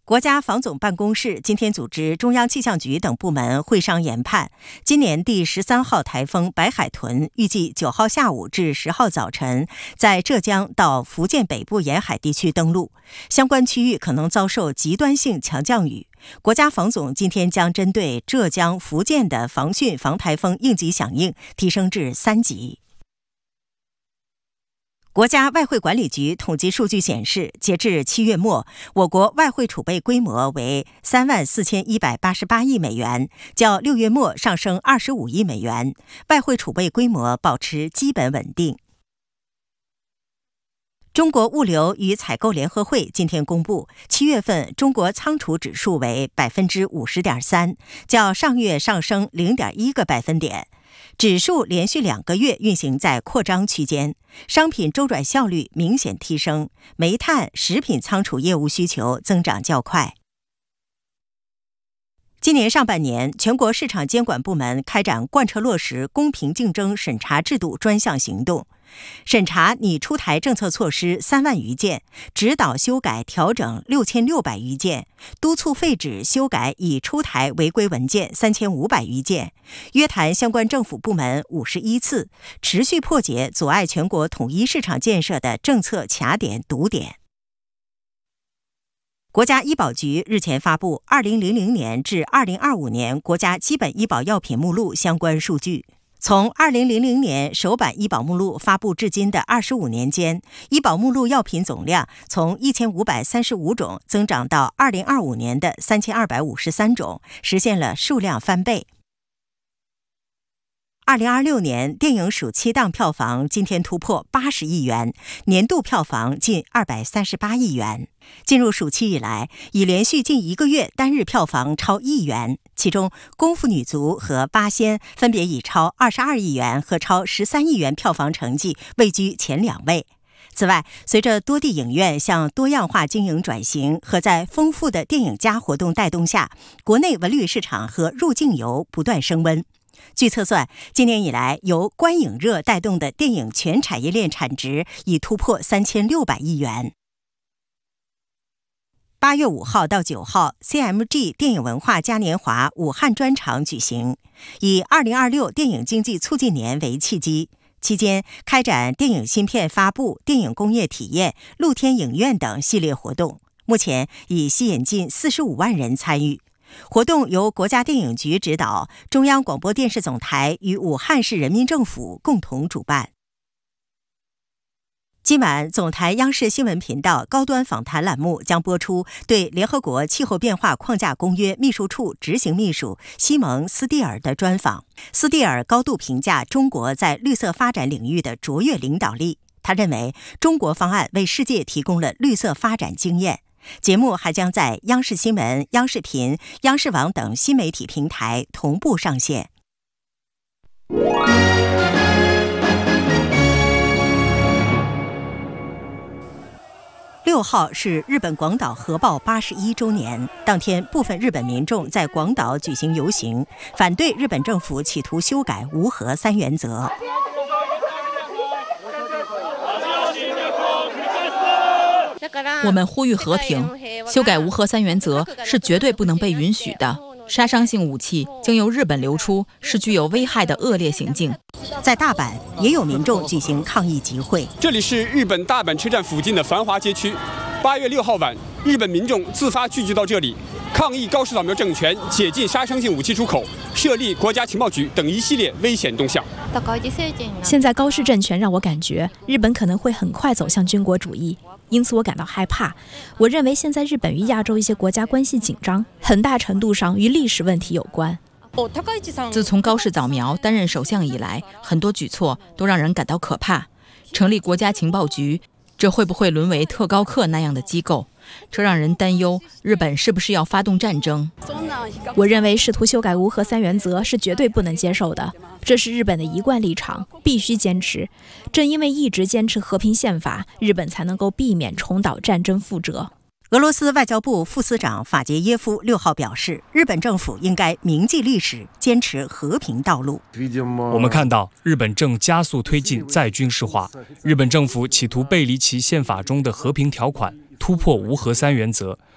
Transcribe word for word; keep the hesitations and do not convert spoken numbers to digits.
国家防总办公室今天组织中央气象局等部门会商研判，今年第十三号台风白海豚预计九号下午至十号早晨在浙江到福建北部沿海地区登陆，相关区域可能遭受极端性强降雨。国家防总今天将针对浙江、福建的防汛防台风应急响应提升至三级。国家外汇管理局统计数据显示，截至七月末，我国外汇储备规模为三万四千一百八十八亿美元，较六月末上升二十五亿美元，外汇储备规模保持基本稳定。中国物流与采购联合会今天公布，七月份中国仓储指数为百分之五十点三，较上月上升零点一个百分点。指数连续两个月运行在扩张区间，商品周转效率明显提升，煤炭、食品仓储业务需求增长较快。今年上半年，全国市场监管部门开展贯彻落实公平竞争审查制度专项行动，审查拟出台政策措施三万余件，指导修改调整六千六百余件，督促废止修改已出台违规文件三千五百余件，约谈相关政府部门五十一次，持续破解阻碍全国统一市场建设的政策卡点堵点。国家医保局日前发布二零零零年至二零二五年国家基本医保药品目录相关数据。从二零零零年首版医保目录发布至今的二十五年间，医保目录药品总量从一千五百三十五种增长到二零二五年的三千二百五十三种，实现了数量翻倍。二零二六年电影暑期档票房今天突破八十亿元，年度票房近二百三十八亿元。进入暑期以来，已连续近一个月单日票房超亿元，其中《功夫女足》和《八仙》分别以超二十二亿元和超十三亿元票房成绩位居前两位。此外，随着多地影院向多样化经营转型和在丰富的电影加活动带动下，国内文旅市场和入境游不断升温。据测算，今年以来由观影热带动的电影全产业链产值已突破三千六百亿元。八月五号到九号 ，C M G 电影文化嘉年华武汉专场举行，以二零二六电影经济促进年为契机，期间开展电影新片发布、电影工业体验、露天影院等系列活动，目前已吸引近四十五万人参与。活动由国家电影局指导，中央广播电视总台与武汉市人民政府共同主办。今晚，总台央视新闻频道高端访谈栏目将播出对联合国气候变化框架公约秘书处执行秘书西蒙·斯蒂尔的专访。斯蒂尔高度评价中国在绿色发展领域的卓越领导力，他认为中国方案为世界提供了绿色发展经验。节目还将在央视新闻、央视频、央视网等新媒体平台同步上线。六号是日本广岛核爆八十一周年，当天部分日本民众在广岛举行游行，反对日本政府企图修改无核三原则。 我们呼吁和平，修改无核三原则是绝对不能被允许的。杀伤性武器经由日本流出，是具有危害的恶劣行径。 在大阪也有民众举行抗议集会。 这里是日本大阪车站附近的繁华街区。八月六号晚，日本民众自发聚集到这里，抗议高市早苗政权解禁杀伤性武器出口、设立国家情报局等一系列危险动向。 现在高市政权让我感觉日本可能会很快走向军国主义，因此我感到害怕。我认为现在日本与亚洲一些国家关系紧张，很大程度上与历史问题有关。 自从高市早苗担任首相以来，很多举措都让人感到可怕。成立国家情报局，这会不会沦为特高课那样的机构？这让人担忧，日本是不是要发动战争？ 我认为试图修改无核三原则是绝对不能接受的，这是日本的一贯立场，必须坚持。正因为一直坚持和平宪法，日本才能够避免重蹈战争覆辙。 俄罗斯外交部副司长法杰耶夫六号表示，日本政府应该铭记历史，坚持和平道路。 我们看到日本正加速推进再军事化，日本政府企图背离其宪法中的和平条款，突破无核三原则，